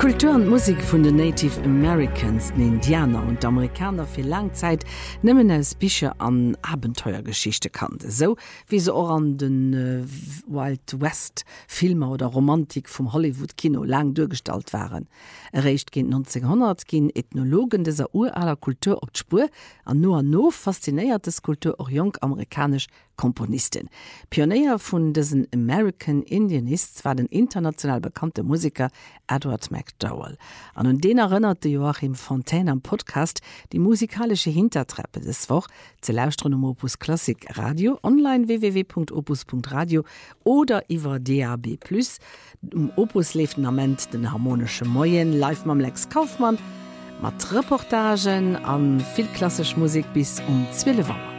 Kultur und Musik vun den Native Americans, den Indianer und Amerikaner fir Langzeit nëmmen als Bicher an Abenteuergeschichte kannte, so wie se auch an den Wild West Filmer oder Romantik vom Hollywood-Kino lang durchgestalt waren. Erreicht gin 1900 ginn Ethnologen dieser uraler Kultur op d'Spur an no fasziniert Kultur auch jung amerikanisch Komponisten. Pionier vun diesen American Indianists war den international bekannte Musiker Edward McDowell. An den erinnerte Joachim Fontaine am Podcast die musikalische Hintertreppe des Woch zu lausren Opus Klassik Radio, online www.opus.radio oder iwwer DAB+. Opus Levenament den harmonische Moyen, live mam Lex Kaufmann, mat Reportagen an viel klassisch Musik bis 12 Uhr.